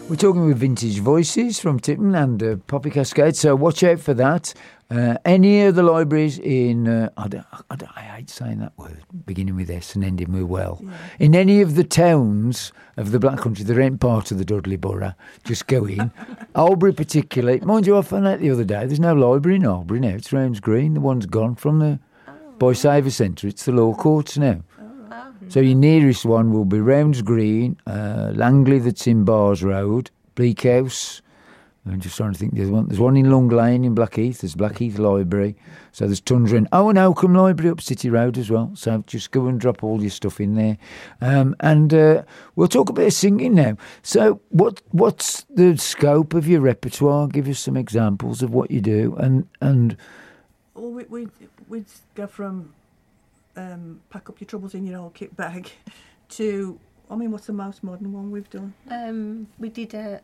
We're talking with Vintage Voices from Tipton and Poppy Cascade, so watch out for that. Any of the libraries in, I hate saying that word, beginning with S and ending with well. Yeah. In any of the towns of the Black Country that ain't part of the Dudley Borough, just go in. Albury particularly. Mind you, I found out the other day, there's no library in Albury now. It's Rounds Green. The one's gone from the Boysaver Centre. It's the law courts now. So your nearest one will be Rounds Green, Langley that's in Bars Road, Bleak House. I'm just trying to think the other one. There's one in Long Lane in Blackheath. There's Blackheath Library. So there's Tundra and Oakham Library up City Road as well. So just go and drop all your stuff in there. And we'll talk a bit of singing now. So what's the scope of your repertoire? Give us some examples of what you do. And well, we'd go from pack up your troubles in your old kit bag to, I mean, what's the most modern one we've done? We did a,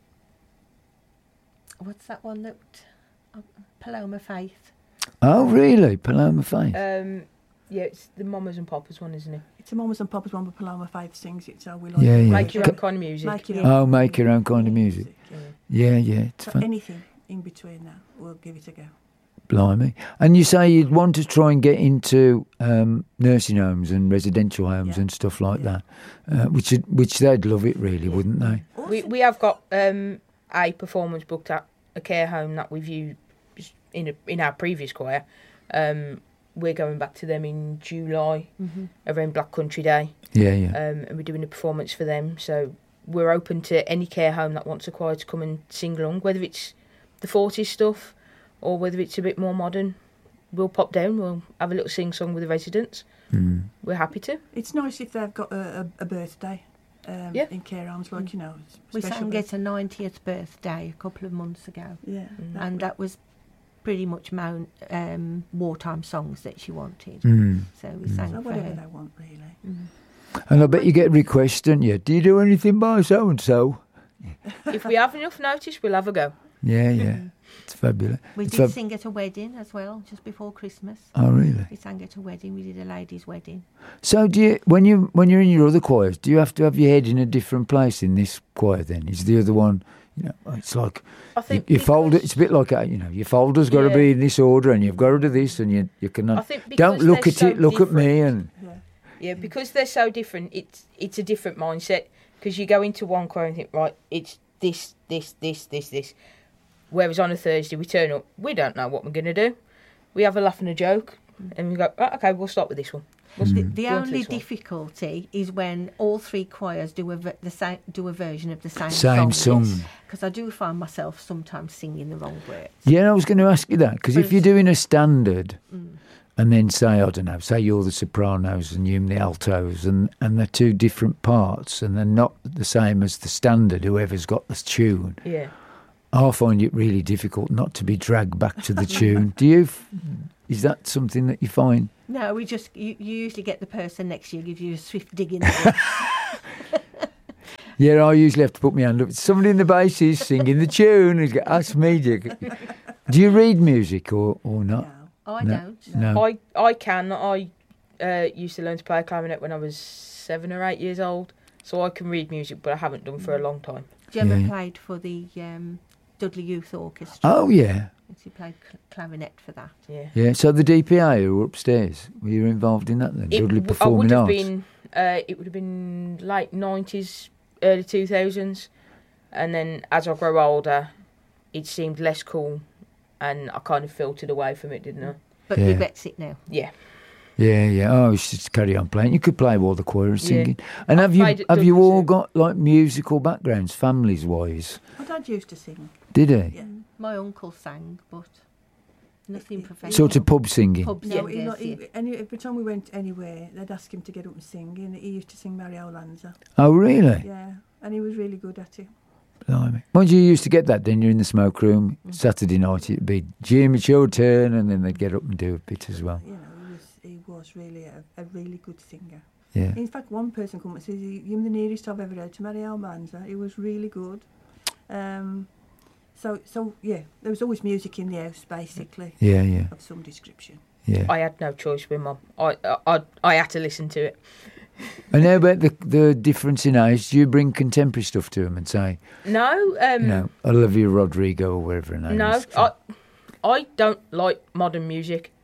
what's that one that, Paloma Faith. Oh, really? Paloma Faith? Yeah, it's the Mamas and Papas one, isn't it? It's a Mamas and Papas one, but Paloma Faith sings it, so we like it. Make your own kind of music. Make your own kind of music. Yeah. It's fun. Anything in between that, we'll give it a go. Blimey. And you say you'd want to try and get into nursing homes and residential homes and stuff like that, which they'd love it really, wouldn't they? We have got a performance booked at a care home that we've used in our previous choir. We're going back to them in July around Black Country Day. And we're doing a performance for them. So we're open to any care home that wants a choir to come and sing along, whether it's the 40s stuff or whether it's a bit more modern. We'll pop down, we'll have a little sing-song with the residents. We're happy to. It's nice if they've got a birthday in care homes, like, you know. We sang at a 90th birthday a couple of months ago. Yeah. And that was pretty much wartime songs that she wanted. So we sang for whatever her. they want, really. And I bet you get requests, don't you? Do you do anything by so-and-so? If we have enough notice, we'll have a go. Yeah. It's fabulous. We did sing at a wedding as well, just before Christmas. Oh, really? We sang at a wedding. We did a ladies' wedding. So, do you, when you're in your other choirs, do you have to have your head in a different place in this choir? Then is the other one, you know, it's like I think your folder. It's a bit like your folder's got to be in this order, and you've got to do this, and you cannot. Don't look at it. Look at me, and because they're so different. It's a different mindset because you go into one choir and think, right, it's this. Whereas on a Thursday we turn up, we don't know what we're going to do. We have a laugh and a joke, and we go, okay, we'll start with this one. The only difficulty is when all three choirs do a version of the same song. Because I do find myself sometimes singing the wrong words. Yeah, I was going to ask you that, because if you're doing a standard, and then say you're the sopranos and you're the altos, and they're two different parts, and they're not the same as the standard, whoever's got the tune. Yeah. I find it really difficult not to be dragged back to the tune. Is that something that you find? No, you usually get the person next to you, give you a swift dig in. Yeah, I usually have to put my hand up. Somebody in the bass is singing the tune. He's got, that's me. Do you read music or not? No, I don't. No. I can. I used to learn to play clarinet when I was 7 or 8 years old, so I can read music, but I haven't done for a long time. Gemma played for the Dudley Youth Orchestra. Oh, yeah. She played clarinet for that. Yeah, so the DPA who were upstairs, were you involved in that then? Dudley Performing Arts? It would have been late 90s, early 2000s. And then as I grow older, it seemed less cool and I kind of filtered away from it, didn't I? But regrets it now. Yeah. Yeah. Oh, you should just carry on playing. You could play while the choir is singing. And have you all got like musical backgrounds, families wise? My dad used to sing. Did he? Yeah. My uncle sang, but nothing professional. Sort of pub singing. Every time we went anywhere, they'd ask him to get up and sing, and he used to sing Mario Lanza. Oh, really? Yeah, and he was really good at it. Blimey. Mind you used to get that, then you're in the smoke room, Saturday night, it'd be Jim, it's your turn, and then they'd get up and do a bit as well. You know, he was really a really good singer. Yeah. In fact, one person came and said, "You're the nearest I've ever heard to Mario Lanza." He was really good. So there was always music in the house, basically. Yeah. Of some description. Yeah. I had no choice with Mum. I had to listen to it. And how about the difference in age? Do you bring contemporary stuff to them and say, No. Olivia Rodrigo or whatever her name is? I don't like modern music.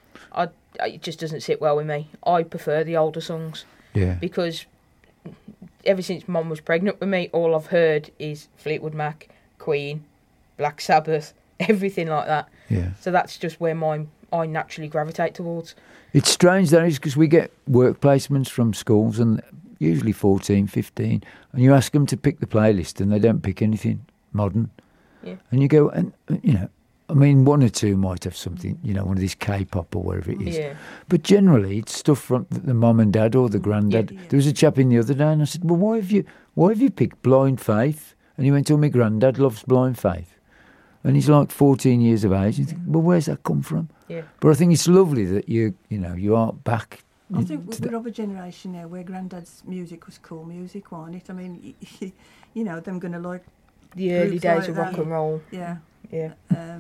It just doesn't sit well with me. I prefer the older songs. Yeah. Because ever since Mum was pregnant with me, all I've heard is Fleetwood Mac, Queen, Black Sabbath, everything like that. Yeah. So that's just where I naturally gravitate towards. It's strange, though, because we get work placements from schools, and usually 14, 15, and you ask them to pick the playlist, and they don't pick anything modern. Yeah. And you go, and I mean, one or two might have something, one of these K-pop or whatever it is. Yeah. But generally, it's stuff from the mum and dad or the granddad. Yeah. There was a chap in the other day, and I said, well, why have you picked Blind Faith? And he went, oh, my granddad loves Blind Faith. And he's like 14 years of age. You think, well, where's that come from? Yeah. But I think it's lovely that you are back. I think we're of a generation now where Grandad's music was cool music, wasn't it? I mean, them going to like the early groups days like of that. rock and roll. Yeah. Yeah.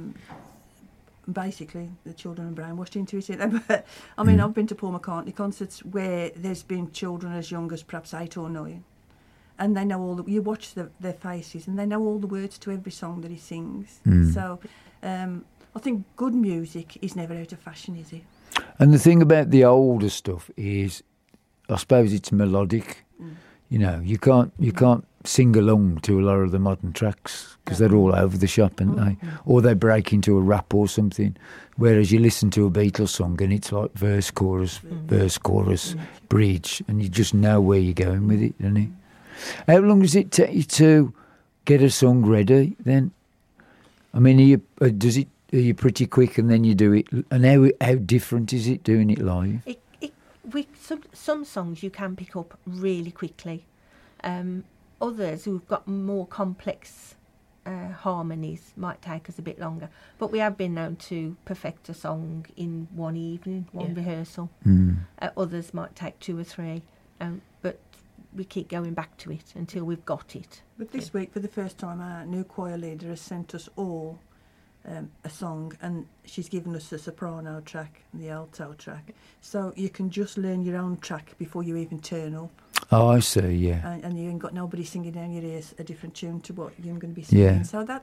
Basically, the children are brainwashed into it. But I mean, I've been to Paul McCartney concerts where there's been children as young as perhaps 8 or 9. And they know you watch their faces, and they know all the words to every song that he sings. So I think good music is never out of fashion, is it? And the thing about the older stuff is, I suppose it's melodic. You can't sing along to a lot of the modern tracks because they're all over the shop, aren't they? Or they break into a rap or something. Whereas you listen to a Beatles song and it's like verse, chorus, bridge, and you just know where you're going with it, don't you? How long does it take you to get a song ready then? I mean, are you pretty quick and then you do it? And how different is it doing it live? Some songs you can pick up really quickly. Others who've got more complex harmonies might take us a bit longer. But we have been known to perfect a song in one evening, one rehearsal. Others might take 2 or 3. But we keep going back to it until we've got it. But this week, for the first time, our new choir leader has sent us all a song, and she's given us the soprano track and the alto track. So you can just learn your own track before you even turn up. Oh, I see, yeah. And you ain't got nobody singing down your ears a different tune to what you're going to be singing. Yeah. So that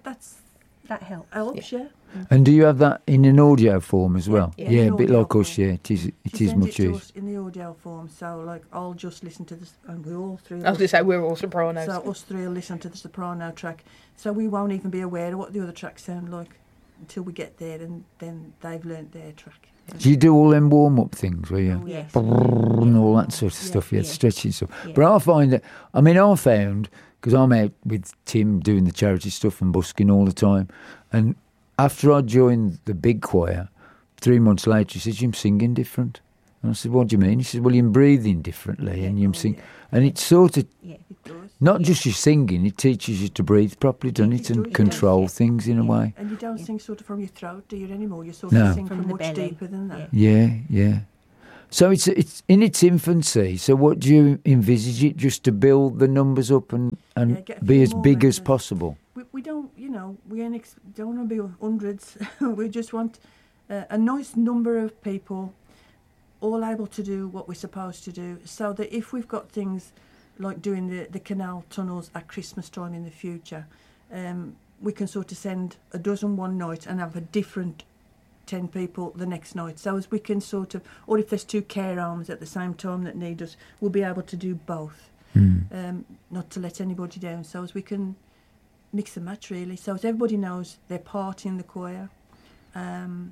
helps, yeah. And do you have that in an audio form as well? Yeah, a bit like us, form. yeah. It She is sends much it to use. us in the audio form, so like I'll just listen to this, and we're all three. I was going to say we're all sopranos. So us three will listen to the soprano track, so we won't even be aware of what the other tracks sound like until we get there, and then they've learnt their track. Do you do all them warm-up things where you... Oh, yes. And all that sort of stuff, stretching stuff. Yeah. But I find that, I found, because I'm out with Tim doing the charity stuff and busking all the time, and after I joined the big choir, 3 months later, he said, you're singing different. And I said, what do you mean? He said, well, you're breathing differently and you're singing. And it's sort of, It does. not just your singing, it teaches you to breathe properly, doesn't it? And does, control yeah. things in a way. And you don't sing sort of from your throat, do you, anymore? You sort No. of sing From from the much belly. deeper than that. Yeah. So it's in its infancy. So what do you envisage it just to build the numbers up and get a be few as more big as members. possible? We don't, we don't want to be hundreds. We just want a nice number of people all able to do what we're supposed to do, so that if we've got things like doing the canal tunnels at Christmas time in the future, we can sort of send a dozen one night and have a different 10 people the next night. So as we can sort of, or if there's 2 care homes at the same time that need us, we'll be able to do both. Not to let anybody down. So as we can mix and match, really. So as everybody knows their part in the choir, and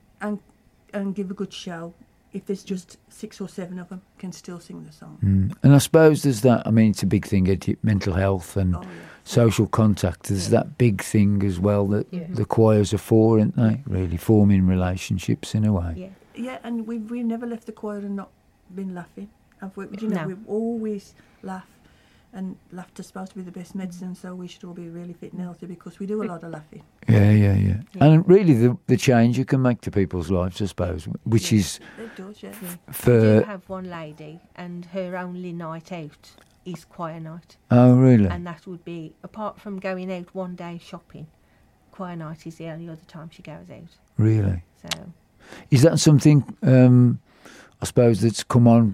give a good show. If there's just 6 or 7 of them, can still sing the song. And I suppose there's that, it's a big thing, mental health and social contact. There's that big thing as well that the choirs are for, aren't they? Really forming relationships in a way. Yeah, and we've never left the choir and not been laughing. Have we? No. We've always laugh, and laughter's supposed to be the best medicine, so we should all be really fit and healthy because we do a lot of laughing. Yeah. And really the change you can make to people's lives, I suppose, which is It does, yeah. We do have one lady, and her only night out is choir night. Oh, really? And that would be, apart from going out one day shopping, choir night is the only other time she goes out. Really? So Is that something, I suppose, that's come on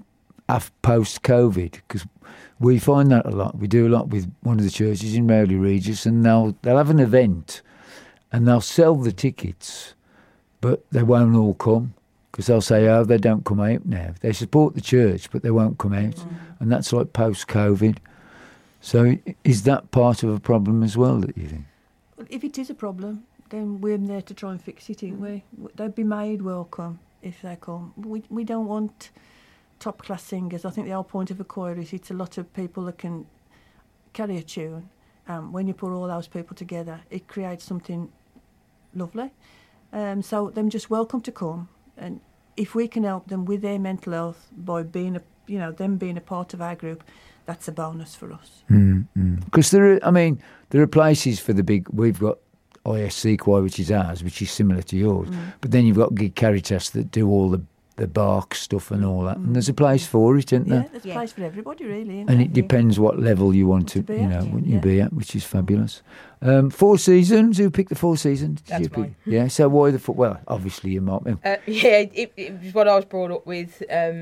post-COVID, because we find that a lot. We do a lot with one of the churches in Rowley Regis, and they'll have an event and they'll sell the tickets, but they won't all come, because they'll say, oh, they don't come out now. They support the church, but they won't come out. And that's like post-COVID. So is that part of a problem as well, that you think? If it is a problem, then we're there to try and fix it, ain't we? They'd be made welcome if they come. We don't want top-class singers. I think the whole point of a choir is it's a lot of people that can carry a tune. When you put all those people together, it creates something lovely. So them just welcome to come, and if we can help them with their mental health by being them being a part of our group, that's a bonus for us. Because there are places for the big. We've got ISC choir, which is ours, which is similar to yours. But then you've got Gig Caritas that do all the bark stuff and all that. And there's a place for it, isn't there? Yeah, there's a place for everybody, really. And it depends what level you want to be at, which is fabulous. Four Seasons. Who picked the Four Seasons? Did That's you pick? mine. Yeah. So why the four? Well, obviously you might. It was what I was brought up with.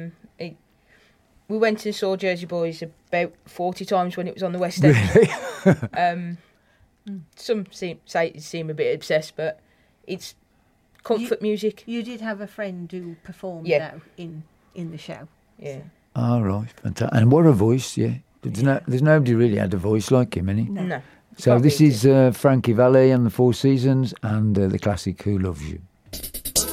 We went and saw Jersey Boys about 40 times when it was on the West End. Really? Some seem a bit obsessed, but it's comfort music. You did have a friend who performed though in the show. Yeah. All right, fantastic. And what a voice! Yeah. There's nobody really had a voice like him, any. No. So this is Frankie Valli and the Four Seasons and the classic "Who Loves You."